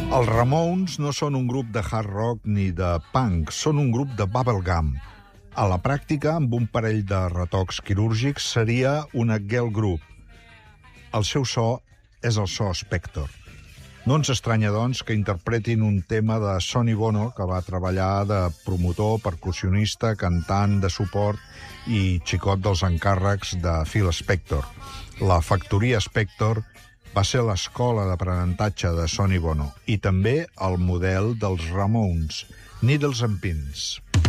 Els Ramones no són un grup de hard rock ni de punk, són un grup de bubblegum. A la pràctica, amb un parell de retocs quirúrgics, seria una girl group. El seu so és el so Spector. No ens estranya, doncs, que interpretin un tema de Sonny Bono, que va treballar de promotor, percussionista, cantant de suport i xicot dels encàrrecs de Phil Spector. La factoria Spector va ser l'escola d'aprenentatge de Sonny Bono i també el model dels Ramones, Needles and Pins.